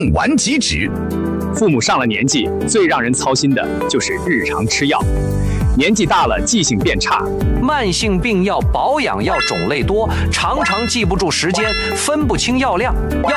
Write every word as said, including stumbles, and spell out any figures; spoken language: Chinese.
顽疾止。 父母上了年纪，最让人操心的就是日常吃药。年纪大了，记性变差， 慢性病药、保养药种类多，常常记不住时间，分不清药量，要